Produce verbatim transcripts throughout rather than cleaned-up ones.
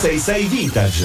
centosei Vintage.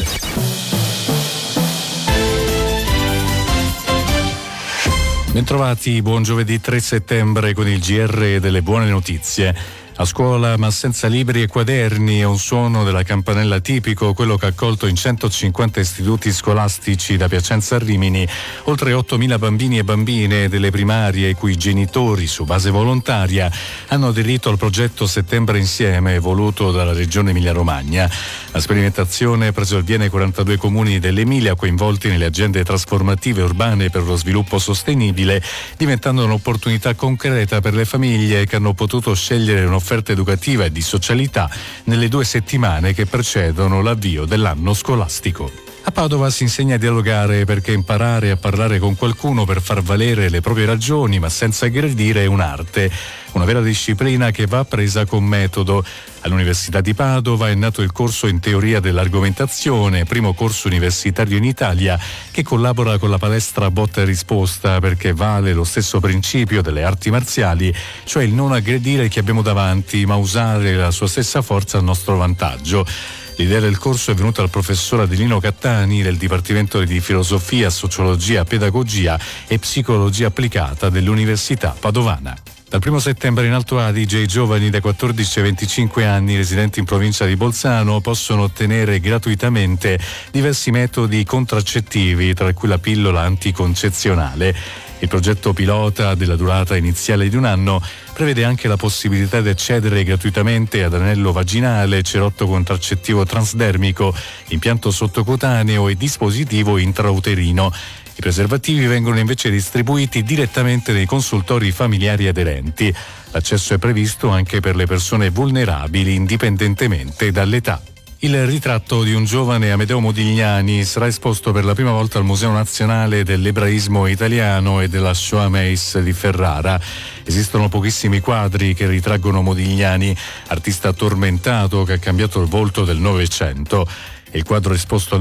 Bentrovati, buon giovedì tre settembre con il G R delle buone notizie. A scuola ma senza libri e quaderni è un suono della campanella tipico, quello che ha accolto in centocinquanta istituti scolastici da Piacenza a Rimini oltre ottomila bambini e bambine delle primarie i cui genitori su base volontaria hanno aderito al progetto Settembre Insieme voluto dalla Regione Emilia-Romagna. La sperimentazione ha preso il via nei quarantadue comuni dell'Emilia coinvolti nelle agende trasformative urbane per lo sviluppo sostenibile, diventando un'opportunità concreta per le famiglie che hanno potuto scegliere un'offerta offerta educativa e di socialità nelle due settimane che precedono l'avvio dell'anno scolastico. A Padova si insegna a dialogare perché imparare a parlare con qualcuno per far valere le proprie ragioni ma senza aggredire è un'arte, una vera disciplina che va presa con metodo. All'Università di Padova è nato il corso in teoria dell'argomentazione, primo corso universitario in Italia che collabora con la palestra Botta e Risposta perché vale lo stesso principio delle arti marziali, cioè il non aggredire chi abbiamo davanti ma usare la sua stessa forza a nostro vantaggio. L'idea del corso è venuta dal professor Adelino Cattani del Dipartimento di Filosofia, Sociologia, Pedagogia e Psicologia Applicata dell'Università Padovana. Dal primo settembre in Alto Adige i giovani da quattordici a venticinque anni residenti in provincia di Bolzano possono ottenere gratuitamente diversi metodi contraccettivi, tra cui la pillola anticoncezionale. Il progetto pilota, della durata iniziale di un anno, prevede anche la possibilità di accedere gratuitamente ad anello vaginale, cerotto contraccettivo transdermico, impianto sottocutaneo e dispositivo intrauterino. I preservativi vengono invece distribuiti direttamente nei consultori familiari aderenti. L'accesso è previsto anche per le persone vulnerabili indipendentemente dall'età. Il ritratto di un giovane Amedeo Modigliani sarà esposto per la prima volta al Museo Nazionale dell'Ebraismo Italiano e della Shoah Meis di Ferrara. Esistono pochissimi quadri che ritraggono Modigliani, artista tormentato che ha cambiato il volto del Novecento. Il quadro esposto